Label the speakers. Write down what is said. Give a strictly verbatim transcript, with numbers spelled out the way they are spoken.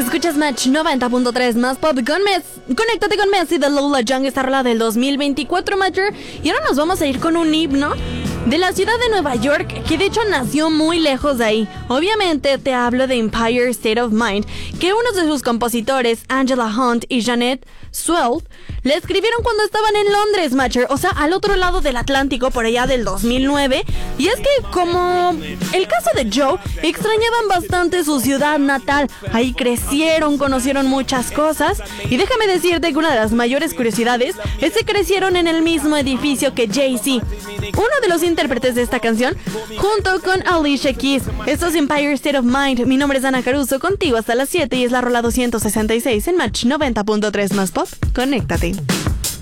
Speaker 1: Escuchas Match noventa punto tres más pop con Messi. Conéctate con Messi de Lola Young, esta rola del dos mil veinticuatro, Matcher. Y ahora nos vamos a ir con un himno de la ciudad de Nueva York, que de hecho nació muy lejos de ahí. Obviamente te hablo de Empire State of Mind, que uno de sus compositores, Angela Hunt y Janet Swell, le escribieron cuando estaban en Londres, Matcher, o sea, al otro lado del Atlántico, por allá del dos mil nueve. Y es que, como el caso de Joe, extrañaban bastante su ciudad natal. Ahí crecieron, conocieron muchas cosas. Y déjame decirte que una de las mayores curiosidades es que crecieron en el mismo edificio que Jay-Z, uno de los intérpretes de esta canción, junto con Alicia Keys. Esto es Empire State of Mind. Mi nombre es Ana Caruso, contigo hasta las siete, y es la rola doscientos sesenta y seis en Match noventa punto tres más pop. Conéctate.